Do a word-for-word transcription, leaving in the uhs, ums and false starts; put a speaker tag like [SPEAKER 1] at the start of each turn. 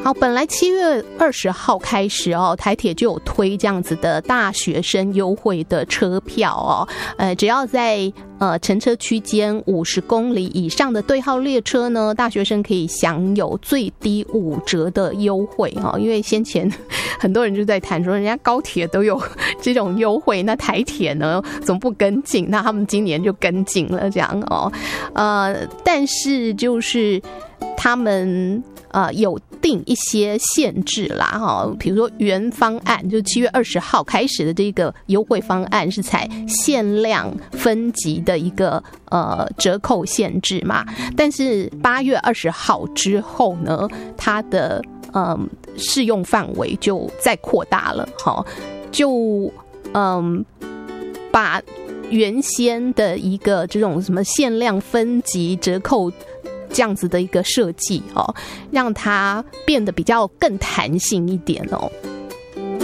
[SPEAKER 1] 好，本来七月二十号开始哦，台铁就有推这样子的大学生优惠的车票哦，呃，只要在呃乘车区间五十公里以上的对号列车呢，大学生可以享有最低五折的优惠哦。因为先前很多人就在谈说，人家高铁都有这种优惠，那台铁呢怎么不跟进？那他们今年就跟进了这样哦，呃，但是就是他们呃有定一些限制啦哈，比如说原方案就七月二十号开始的这个优惠方案是采限量分级的一个呃折扣限制嘛，但是八月二十号之后呢，它的嗯适用范围就再扩大了哈，就嗯把原先的一个这种什么限量分级折扣这样子的一个设计哦，让它变得比较更弹性一点哦。